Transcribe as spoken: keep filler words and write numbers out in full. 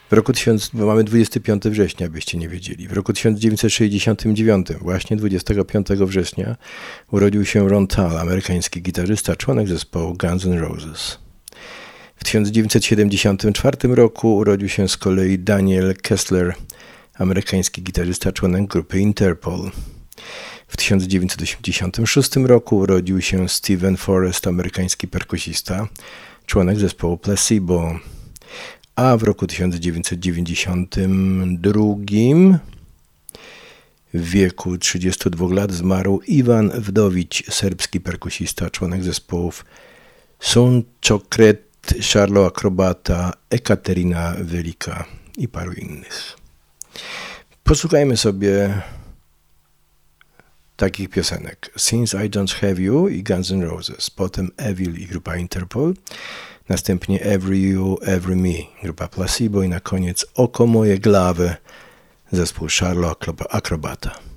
W roku tysiąc, mamy dwudziestego piątego września, byście nie wiedzieli. W roku tysiąc dziewięćset sześćdziesiątym dziewiątym, właśnie dwudziestego piątego września, urodził się Ron Thal, amerykański gitarzysta, członek zespołu Guns N' Roses. W tysiąc dziewięćset siedemdziesiątym czwartym roku urodził się z kolei Daniel Kessler, amerykański gitarzysta, członek grupy Interpol. W tysiąc dziewięćset osiemdziesiątym szóstym roku urodził się Steven Forrest, amerykański perkusista, członek zespołu Placebo. A w roku tysiąc dziewięćset dziewięćdziesiątym drugim w wieku trzydziestu dwóch lat zmarł Ivan Wdowić, serbski perkusista, członek zespołów Suncokret, Charlo Akrobata, Ekaterina Velika i paru innych. Posłuchajmy sobie takich piosenek. Since I Don't Have You i Guns N' Roses, potem Evil i grupa Interpol, następnie Every You, Every Me, grupa Placebo i na koniec Oko moje glawy, zespół Charlo Akrobata.